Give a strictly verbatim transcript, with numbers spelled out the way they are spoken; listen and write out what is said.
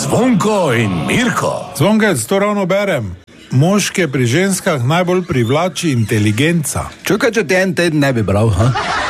Zvonko in Mirko. Zvonkec, to ravno berem. Moške pri ženskah najbolj privlači inteligenca. Čakaj, če te en teden ne bi bral, ha?